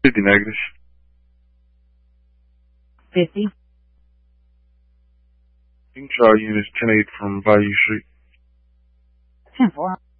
50 negative. 50. King Shaw units 10-8 from Bayou Street. 10-4.